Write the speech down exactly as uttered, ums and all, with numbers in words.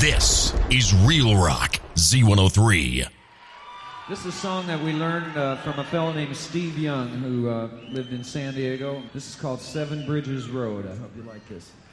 This is Real Rock Z one oh three. This is a song that we learned uh, from a fellow named Steve Young who uh, lived in San Diego. This is called Seven Bridges Road. I hope you like this.